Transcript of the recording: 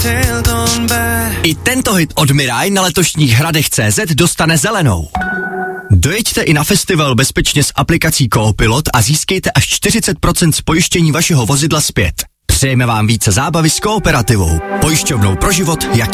I tento hit od Mirai na letošních Hradech.cz dostane zelenou. Dojeďte i na festival bezpečně s aplikací Coopilot a získejte až 40% z pojištění vašeho vozidla zpět. Přejeme vám více zábavy s Kooperativou, pojišťovnou pro život, jak